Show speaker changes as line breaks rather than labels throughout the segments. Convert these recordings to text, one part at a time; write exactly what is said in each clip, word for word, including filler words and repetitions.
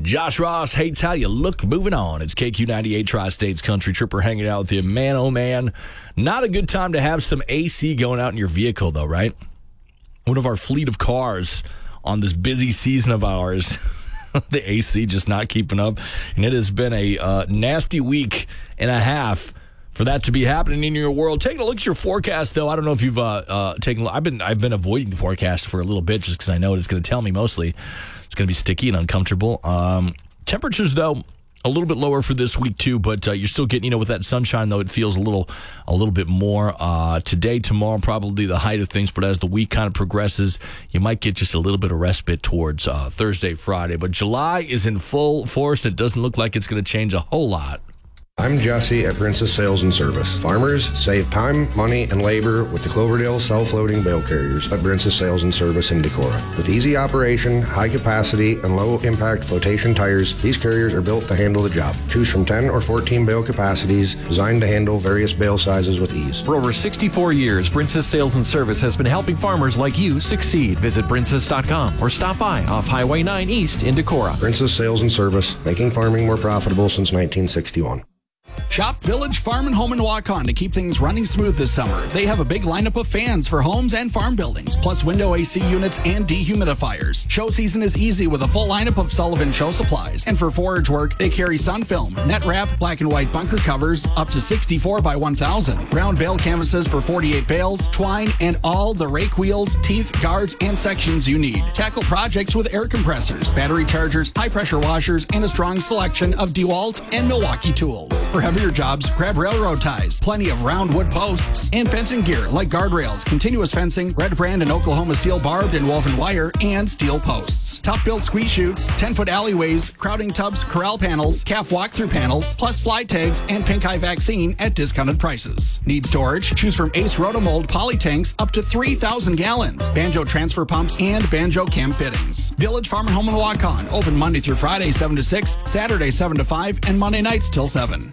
Josh Ross hates how you look. Moving on. It's K Q ninety-eight Tri-States Country Tripper hanging out with you. Man, oh man. Not a good time to have some A C going out in your vehicle, though, right? One of our fleet of cars on this busy season of ours, the A C just not keeping up. And it has been a uh, nasty week and a half for that to be happening in your world. Taking a look at your forecast, though. I don't know if you've uh, uh, taken. I've been I've been avoiding the forecast for a little bit just because I know what it's going to tell me. Mostly, it's going to be sticky and uncomfortable. Um, temperatures, though, a little bit lower for this week too. But uh, you're still getting, you know, with that sunshine, though, it feels a little a little bit more. Uh, today, tomorrow, probably the height of things. But as the week kind of progresses, you might get just a little bit of respite towards uh, Thursday, Friday. But July is in full force. It doesn't look like it's going to change a whole lot.
I'm Jesse at Princess Sales and Service. Farmers save time, money, and labor with the Cloverdale self-loading bale carriers at Princess Sales and Service in Decorah. With easy operation, high capacity, and low-impact flotation tires, these carriers are built to handle the job. Choose from ten or fourteen bale capacities designed to handle various bale sizes with ease.
For over sixty-four years, Princess Sales and Service has been helping farmers like you succeed. Visit princess dot com or stop by off Highway nine East in Decorah.
Princess Sales and Service, making farming more profitable since nineteen sixty-one.
Shop Village Farm and Home in Waukon to keep things running smooth this summer. They have a big lineup of fans for homes and farm buildings, plus window A C units and dehumidifiers. Show season is easy with a full lineup of Sullivan show supplies. And for forage work, they carry sun film, net wrap, black and white bunker covers up to sixty-four by one thousand, round bale canvases for forty-eight bales, twine, and all the rake wheels, teeth, guards, and sections you need. Tackle projects with air compressors, battery chargers, high pressure washers, and a strong selection of DeWalt and Milwaukee tools. For heavier jobs, grab railroad ties, plenty of round wood posts, and fencing gear like guardrails, continuous fencing, red brand and Oklahoma steel barbed and woven wire, and steel posts. Top-built squeeze chutes, ten-foot alleyways, crowding tubs, corral panels, calf walk-through panels, plus fly tags and pink eye vaccine at discounted prices. Need storage? Choose from Ace Rotomold poly tanks up to three thousand gallons, Banjo transfer pumps, and Banjo cam fittings. Village Farm and Home in Waukon, open Monday through Friday, seven to six, Saturday, seven to five, and Monday nights till seven.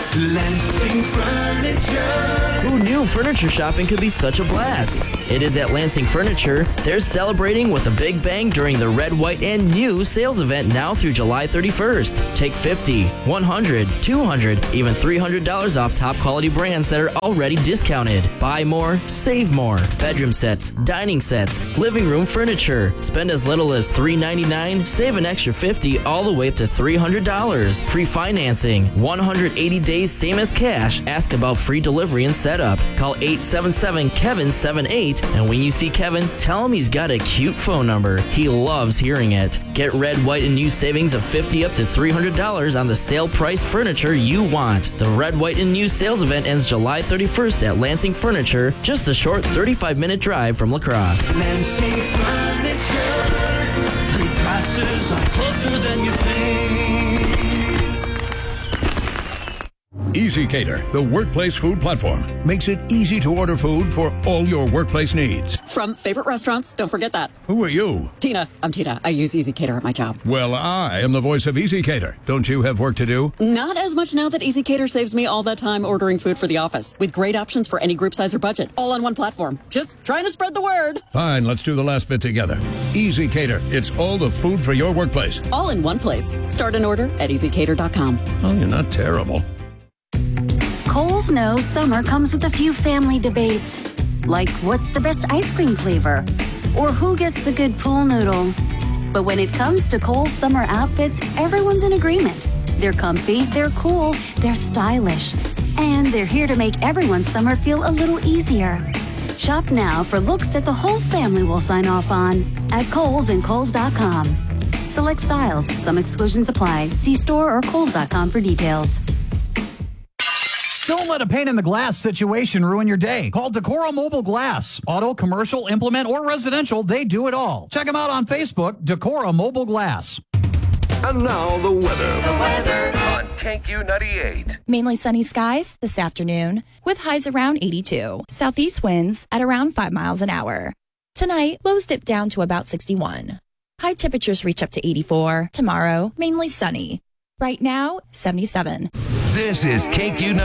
Lansing Furniture.
Who knew furniture shopping could be such a blast? It is at Lansing Furniture. They're celebrating with a big bang during the Red, White, and New sales event now through July thirty-first. Take fifty, one hundred, two hundred, even three hundred dollars off top quality brands that are already discounted. Buy more, save more. Bedroom sets, dining sets, living room furniture. Spend as little as three ninety-nine, save an extra fifty, all the way up to three hundred dollars. Free financing, one hundred eighty days same as cash. Ask about free delivery and setup. Call eight seven seven, Kevin seven eight, and when you see Kevin, tell him he's got a cute phone number. He loves hearing it. Get Red, White, and New savings of fifty up to three hundred dollars on the sale price furniture you want. The Red, White, and New sales event ends July thirty-first at Lansing Furniture, just a short thirty-five minute drive from La Crosse.
Lansing Furniture. Great prices are closer than you think.
EasyCater, the workplace food platform, makes it easy to order food for all your workplace needs.
From favorite restaurants, don't forget that.
Who are you?
Tina. I'm Tina. I use EasyCater at my job.
Well, I am the voice of EasyCater. Don't you have work to do?
Not as much now that EasyCater saves me all that time ordering food for the office, with great options for any group size or budget, all on one platform. Just trying to spread the word.
Fine, let's do the last bit together. EasyCater, it's all the food for your workplace.
All in one place. Start an order at easy cater dot com.
Oh, you're not terrible.
Kohl's knows summer comes with a few family debates, like what's the best ice cream flavor, or who gets the good pool noodle. But when it comes to Kohl's summer outfits, everyone's in agreement. They're comfy, they're cool, they're stylish, and they're here to make everyone's summer feel a little easier. Shop now for looks that the whole family will sign off on at Kohl's and Kohl's dot com. Select styles, some exclusions apply. See store or Kohl's dot com for details.
Don't let a pane in the glass situation ruin your day. Call Decorah Mobile Glass. Auto, commercial, implement, or residential, they do it all. Check them out on Facebook, Decorah Mobile Glass.
And now the weather.
The weather
on K Q ninety-eight.
Mainly sunny skies this afternoon with highs around eighty-two. Southeast winds at around five miles an hour. Tonight, lows dip down to about sixty-one. High temperatures reach up to eighty-four. Tomorrow, mainly sunny. Right now, seventy-seven.
This is K Q ninety-eight.